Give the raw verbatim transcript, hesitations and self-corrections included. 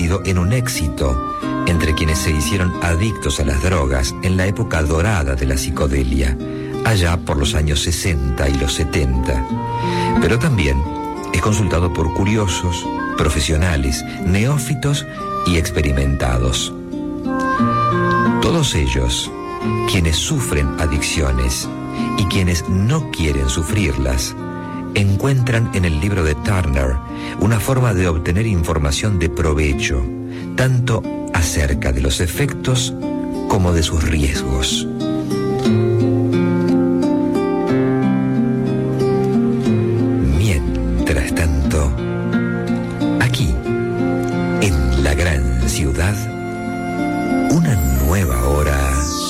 convertido en un éxito entre quienes se hicieron adictos a las drogas en la época dorada de la psicodelia, allá por los años sesenta y los setenta. Pero también es consultado por curiosos, profesionales, neófitos y experimentados. Todos ellos, quienes sufren adicciones y quienes no quieren sufrirlas, encuentran en el libro de Turner una forma de obtener información de provecho, tanto acerca de los efectos como de sus riesgos.